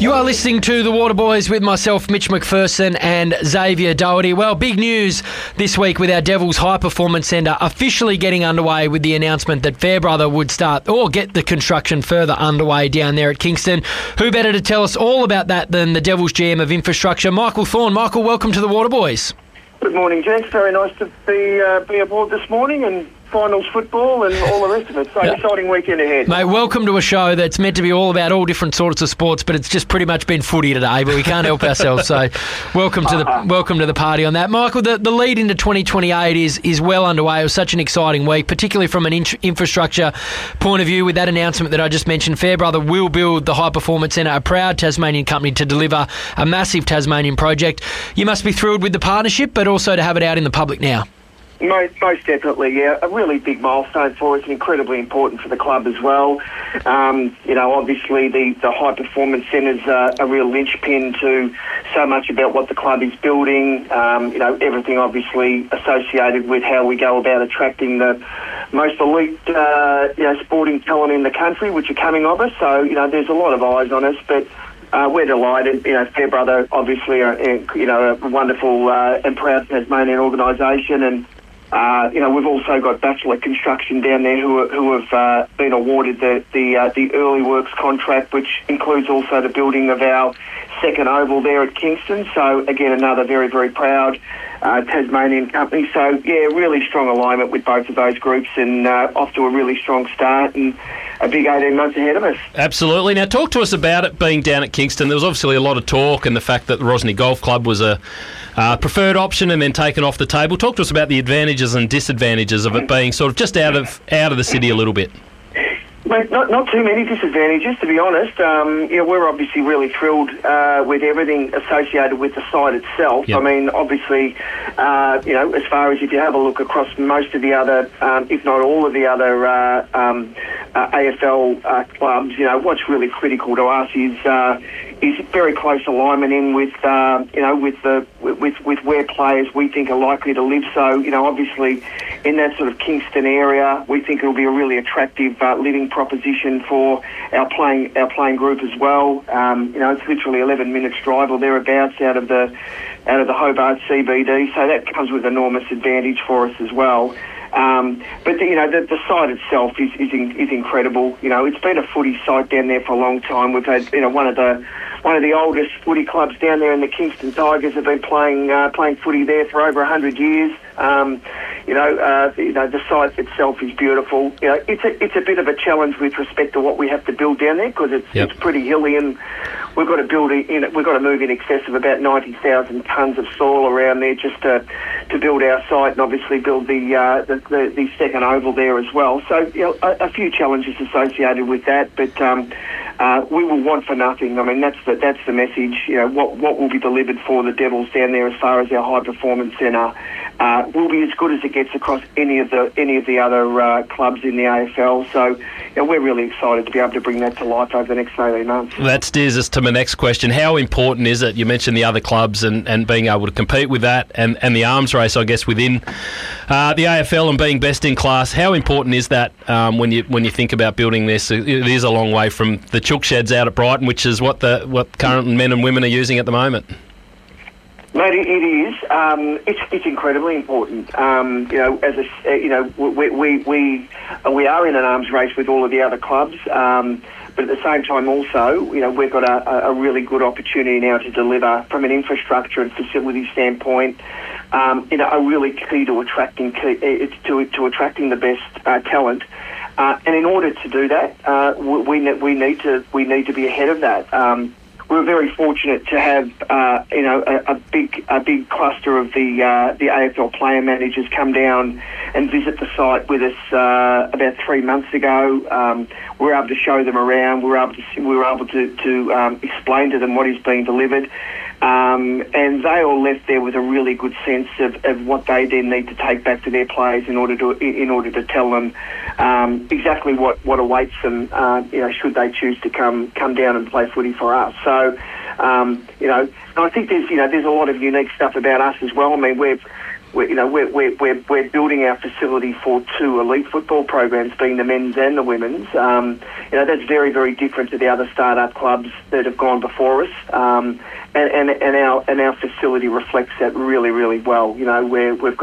You are listening to The Waterboys with myself, Mitch McPherson, and Xavier Doherty. Well, big news this week with our Devils High Performance Centre officially getting underway with the announcement that Fairbrother would start or get the construction further underway down there at Kingston. Who better to tell us all about that than the Devils GM of Infrastructure, Michael Thorne. Michael, welcome to The Waterboys. Good morning, gents. Very nice to be aboard this morning and finals football and all the rest of it. So exciting weekend ahead. Mate, welcome to a show that's meant to be all about all different sorts of sports, but it's just pretty much been footy today, but we can't help ourselves. So welcome to the party on that. Michael, the lead into 2028 is well underway. It was such an exciting week, particularly from an infrastructure point of view with that announcement that I just mentioned. Fairbrother will build the High Performance Centre, a proud Tasmanian company to deliver a massive Tasmanian project. You must be thrilled with the partnership, but also to have it out in the public now. Most definitely, yeah. A really big milestone for us and incredibly important for the club as well. Obviously the High Performance Centre's a real linchpin to so much about what the club is building. Everything obviously associated with how we go about attracting the most elite sporting talent in the country, which are coming of us. So, there's a lot of eyes on us, but we're delighted. Fairbrother, obviously, a wonderful and proud Tasmanian organisation, and we've also got Bachelor Construction down there who have been awarded the early works contract, which includes also the building of our second oval there at Kingston. So again, another very, very proud Tasmanian company. So yeah, really strong alignment with both of those groups, and off to a really strong start and a big 18 months ahead of us. Absolutely. Now talk to us about it being down at Kingston. There was obviously a lot of talk, and the fact that the Rosny Golf Club was a preferred option and then taken off the table. Talk to us about the advantages and disadvantages of it being sort of just out of the city a little bit. Mate, not too many disadvantages, to be honest. We're obviously really thrilled with everything associated with the site itself. Yep. I mean, obviously, as far as if you have a look across most of the other, if not all of the other AFL clubs, what's really critical to us is very close alignment in with where players we think are likely to live. So, obviously, in that sort of Kingston area, we think it'll be a really attractive living proposition for our playing group as well. It's literally 11 minutes drive or thereabouts out of the Hobart CBD, so that comes with enormous advantage for us as well. But the site itself is incredible. It's been a footy site down there for a long time. We've had one of the oldest footy clubs down there in the Kingston Tigers have been playing footy there for over 100 years. The site itself is beautiful. It's a bit of a challenge with respect to what we have to build down there, because it's pretty hilly, and we've got to move in excess of about 90,000 tonnes of soil around there just to build our site, and obviously build the second oval there as well. So a few challenges associated with that, but we will want for nothing. I mean, that's the message. What will be delivered for the Devils down there as far as our High Performance Centre will be as good as it gets across any of the other clubs in the AFL. So we're really excited to be able to bring that to life over the next 18 months. That steers us to my next question. How important is it? You mentioned the other clubs and being able to compete with that, and the arms race, I guess, within the AFL and being best in class. How important is that when you think about building this? It is a long way from the chook sheds out at Brighton, which is what current men and women are using at the moment. Mate, it is. It's incredibly important. We are in an arms race with all of the other clubs, but at the same time also, we've got a really good opportunity now to deliver from an infrastructure and facility standpoint. Are really key to attracting the best talent. And in order to do that, we need to be ahead of that. We're very fortunate to have a big cluster of the AFL player managers come down and visit the site with us about 3 months ago. We were able to show them around. We were able to explain to them what is being delivered. And they all left there with a really good sense of what they then need to take back to their players in order to tell them exactly what awaits them. Should they choose to come down and play footy for us. So, I think there's a lot of unique stuff about us as well. I mean, we're building our facility for 2 elite football programs, being the men's and the women's. That's very, very different to the other startup clubs that have gone before us. And our facility reflects that really, really well. We've got